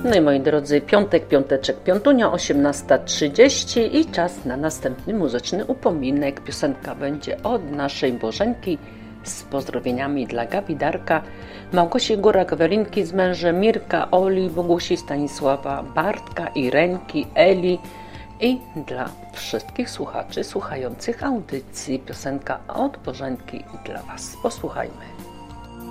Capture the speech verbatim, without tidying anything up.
No i moi drodzy, piątek, piąteczek, piątunia, osiemnasta trzydzieści i czas na następny muzyczny upominek. Piosenka będzie od naszej Bożenki z pozdrowieniami dla Gabi, Darka, Małgosi Górak, Welinki z mężem, Mirka, Oli, Bogusi, Stanisława, Bartka, Irenki, Eli i dla wszystkich słuchaczy słuchających audycji. Piosenka od Bożenki dla Was. Posłuchajmy.